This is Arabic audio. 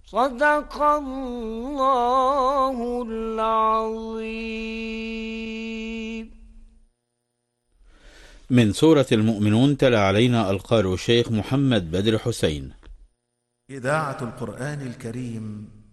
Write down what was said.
صدق الله العظيم. من سورة المؤمنون تلا علينا القارئ الشيخ محمد بدر حسين. إذاعة القرآن الكريم